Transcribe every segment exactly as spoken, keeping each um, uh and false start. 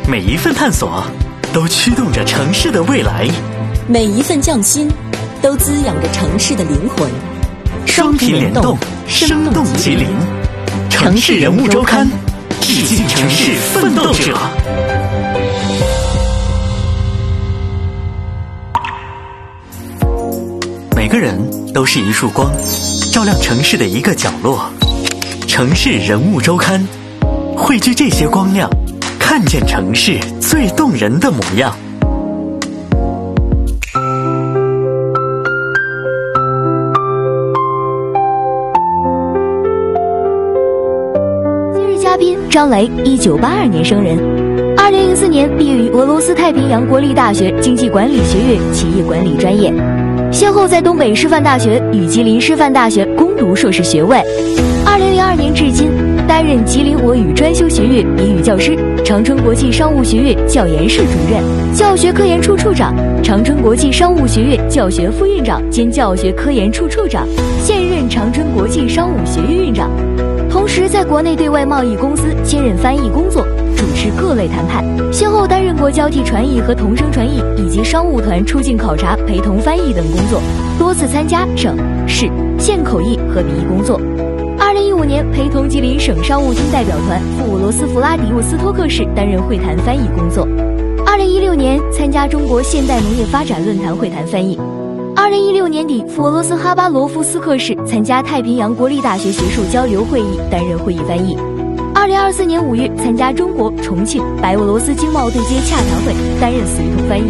每一份探索都驱动着城市的未来， 每一份匠心都滋养着城市的灵魂。 双频联动，生动吉林。城市人物周刊，致敬城市奋斗者。每个人都是一束光，照亮城市的一个角落。城市人物周刊，汇聚这些光亮，看见城市最动人的模样。 今日嘉宾张雷，一九八二年生人，二零零四年毕业于俄罗斯太平洋国立大学经济管理学院企业管理专业，先后在东北师范大学与吉林师范大学攻读硕士学位。二零零二年至今，担任吉林俄语专修学院笔语教师，长春国际商务学院教研室主任、教学科研处处长，长春国际商务学院教学副院长兼教学科研处处长，现任长春国际商务学院院长。同时在国内对外贸易公司兼任翻译工作，主持各类谈判，先后担任过交替传译和同声传译以及商务团出境考察陪同翻译等工作，多次参加省市县口译和笔译工作。二零一五年陪同吉林省商务厅代表团赴俄罗斯弗拉迪沃斯托克市担任会谈翻译工作。二零一六年参加中国现代农业发展论坛会谈翻译。二零一六年底赴俄罗斯哈巴罗夫斯克市参加太平洋国立大学学术交流会议，担任会议翻译。二零二四年五月参加中国重庆白俄罗斯经贸对接洽谈会，担任随同翻译。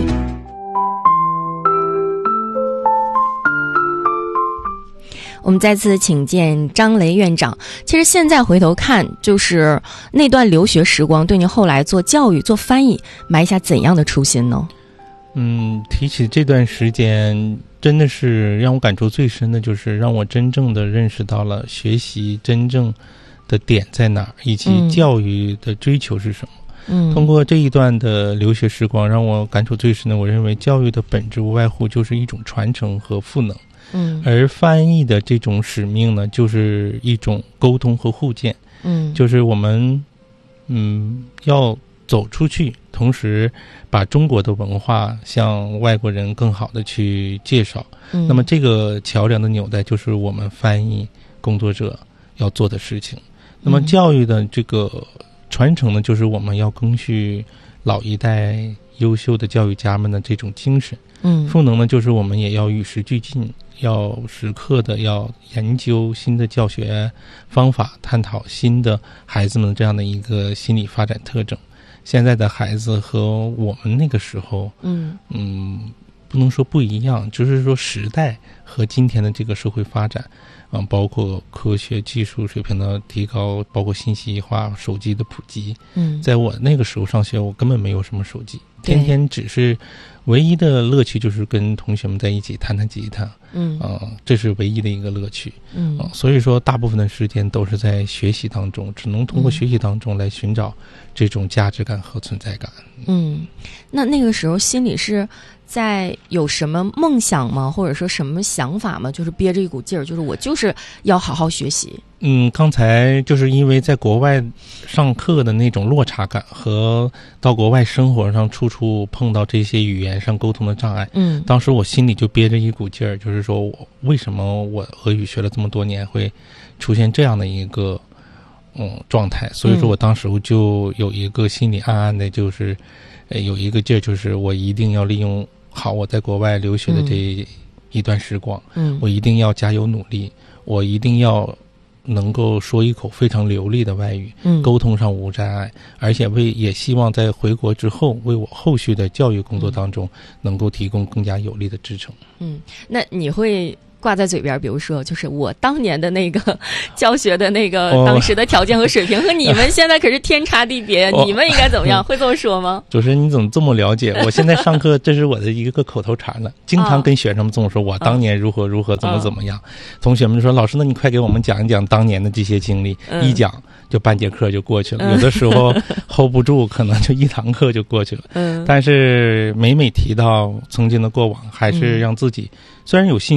我们再次请见张雷院长。其实现在回头看，就是那段留学时光对您后来做教育做翻译埋下怎样的初心呢？ 嗯，提起这段时间，真的是让我感触最深的，就是让我真正的认识到了学习真正的点在哪儿，以及教育的追求是什么。嗯，通过这一段的留学时光，让我感触最深的，我认为教育的本质无外乎就是一种传承和赋能。嗯，而翻译的这种使命呢，就是一种沟通和互鉴。嗯，就是我们嗯要走出去，同时把中国的文化向外国人更好的去介绍。嗯，那么这个桥梁的纽带就是我们翻译工作者要做的事情。那么教育的这个传承呢，就是我们要赓续老一代优秀的教育家们的这种精神。嗯，赋能呢，就是我们也要与时俱进，要时刻的要研究新的教学方法，探讨新的孩子们这样的一个心理发展特征。现在的孩子和我们那个时候，嗯嗯，不能说不一样，就是说时代和今天的这个社会发展，嗯，包括科学技术水平的提高，包括信息化、手机的普及。嗯，在我那个时候上学，我根本没有什么手机，天天只是唯一的乐趣就是跟同学们在一起弹弹吉他。嗯，啊、呃，这是唯一的一个乐趣。嗯、呃，所以说大部分的时间都是在学习当中，只能通过学习当中来寻找这种价值感和存在感。 嗯，那那个时候心里是在有什么梦想吗？或者说什么想法吗？就是憋着一股劲儿，就是我就是要好好学习。 嗯，刚才就是因为在国外上课的那种落差感和到国外生活上处处碰到这些语言上沟通的障碍，嗯，当时我心里就憋着一股劲儿，就是说我为什么我俄语学了这么多年会出现这样的一个嗯状态，所以说我当时就有一个心里暗暗的就是呃有一个劲儿，就是我一定要利用好我在国外留学的这一段时光，嗯，我一定要加油努力，我一定要能够说一口非常流利的外语，嗯，沟通上无障碍，而且为也希望在回国之后为我后续的教育工作当中能够提供更加有力的支撑。 嗯，那你会挂在嘴边，比如说就是我当年的那个教学的那个当时的条件和水平和你们现在可是天差地别，你们应该怎么样？会这么说吗？ 主持人你怎么这么了解？我现在上课这是我的一个口头禅了，经常跟学生们这么说，我当年如何如何怎么怎么样。同学们就说老师那你快给我们讲一讲当年的这些经历，一讲就半节课就过去了，有的时候 hold 不住，可能就一堂课就过去了。嗯，但是每每提到曾经的过往，还是让自己虽然有心酸，但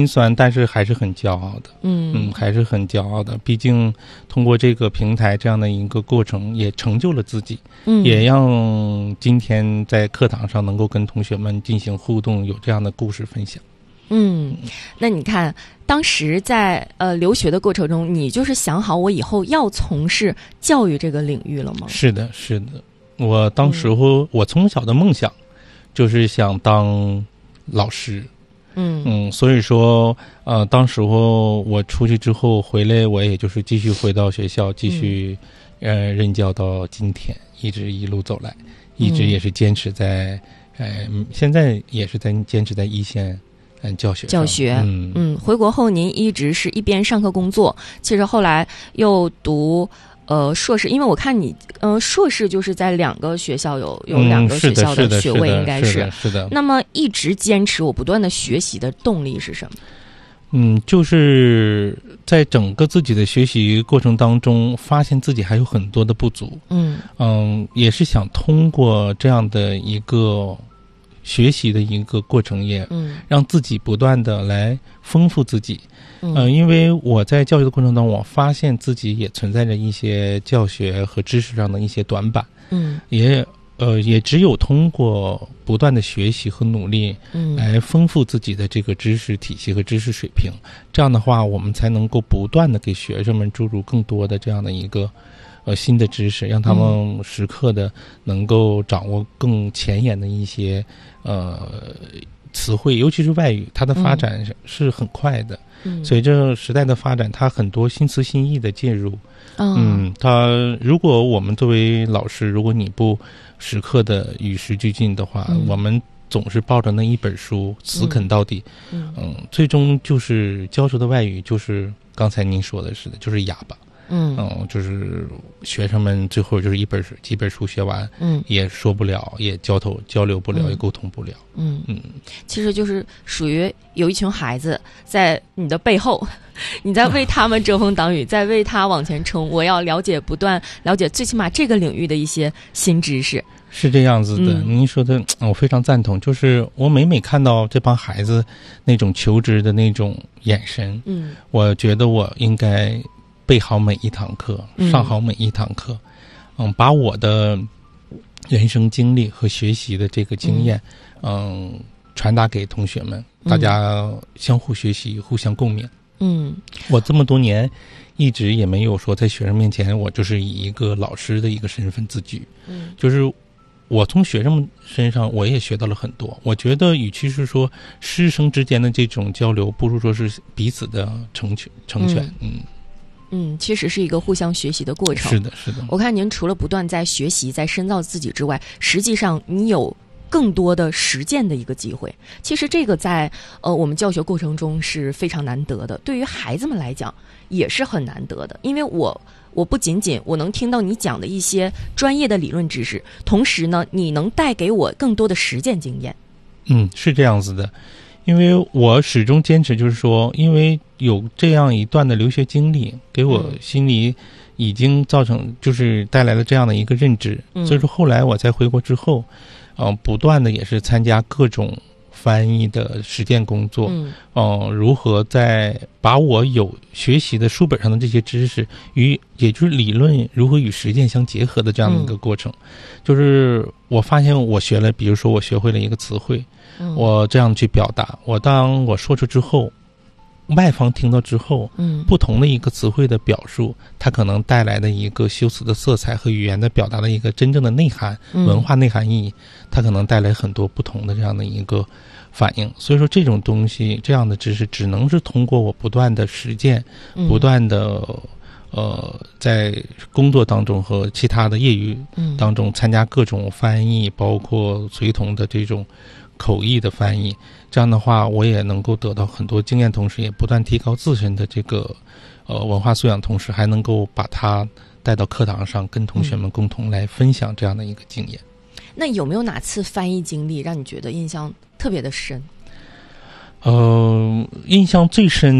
但是还是很骄傲的， 嗯嗯，还是很骄傲的。毕竟通过这个平台这样的一个过程，也成就了自己， 嗯， 也让今天在课堂上能够跟同学们进行互动，有这样的故事分享。 嗯，那你看，当时在呃留学的过程中，你就是想好我以后要从事教育这个领域了吗？ 是的，是的。我当时候、嗯、我从小的梦想就是想当老师。 嗯嗯，所以说，呃，当时候我出去之后回来，我也就是继续回到学校，继续、嗯、呃任教到今天，一直一路走来，一直也是坚持在，呃，现在也是在坚持在一线嗯教学教学。 嗯嗯，回国后您一直是一边上课工作，其实后来又读。呃，硕士，因为我看你，呃，硕士就是在两个学校有有两个学校的学位，应该是、 嗯、是的，是的。 那么一直坚持我不断的学习的动力是什么？ 嗯，就是在整个自己的学习过程当中，发现自己还有很多的不足。 嗯嗯，也是想通过这样的一个学习的一个过程，也让自己不断的来丰富自己。嗯、呃，因为我在教育的过程当中，我发现自己也存在着一些教学和知识上的一些短板。 嗯， 也呃，也只有通过不断的学习和努力，嗯，来丰富自己的这个知识体系和知识水平。这样的话，我们才能够不断的给学生们注入更多的这样的一个呃新的知识，让他们时刻的能够掌握更前沿的一些呃词汇，尤其是外语，它的发展是很快的。嗯，随着时代的发展，它很多新词新意的介入。 哦、 嗯，它如果我们作为老师，如果你不时刻的与时俱进的话，嗯、我们总是抱着那一本书死啃到底。 嗯， 嗯，最终就是教授的外语，就是刚才您说的是的，就是哑巴。 嗯嗯，就是学生们最后就是一本几本书学完， 嗯， 也说不了，也交头交流不了，嗯、也沟通不了。 嗯嗯， 其实就是属于有一群孩子在你的背后，你在为他们遮风挡雨，在为他往前冲。我要了解，不断了解，最起码这个领域的一些新知识。 是这样子的， 嗯、 您说的我非常赞同。就是我每每看到这帮孩子那种求知的那种眼神， 嗯， 我觉得我应该背好每一堂课，上好每一堂课，嗯, 嗯，把我的人生经历和学习的这个经验，嗯, 嗯，传达给同学们，大家相互学习，互相共勉。 嗯， 我这么多年一直也没有说在学生面前，我就是以一个老师的一个身份自居。 嗯， 就是我从学生们身上我也学到了很多。我觉得与其是说师生之间的这种交流，不如说是彼此的成全成全。嗯。嗯嗯，其实是一个互相学习的过程。 是的，是的。 我看您除了不断在学习、在深造自己之外，实际上你有更多的实践的一个机会。其实这个在呃我们教学过程中是非常难得的，对于孩子们来讲也是很难得的。因为我我不仅仅我能听到你讲的一些专业的理论知识，同时呢，你能带给我更多的实践经验。 嗯，是这样子的。因为我始终坚持，就是说，因为有这样一段的留学经历，给我心里已经造成，就是带来了这样的一个认知。 嗯、 所以说，后来我在回国之后，嗯、呃，不断的也是参加各种翻译的实践工作， 嗯， 呃，如何在把我有学习的书本上的这些知识与，也就是理论如何与实践相结合的这样的一个过程。嗯、就是我发现我学了，比如说我学会了一个词汇。我这样去表达，我当我说出之后，外方听到之后， 嗯， 不同的一个词汇的表述，它可能带来的一个修辞的色彩和语言的表达的一个真正的内涵、 嗯、 文化内涵意义，它可能带来很多不同的这样的一个反应。所以说，这种东西，这样的知识，只能是通过我不断的实践， 嗯、 不断的呃，在工作当中和其他的业余当中参加各种翻译，包括随同的这种口译的翻译，这样的话我也能够得到很多经验，同时也不断提高自身的这个呃文化素养，同时还能够把它带到课堂上，跟同学们共同来分享这样的一个经验。 嗯、那有没有哪次翻译经历让你觉得印象特别的深？ 呃，印象最深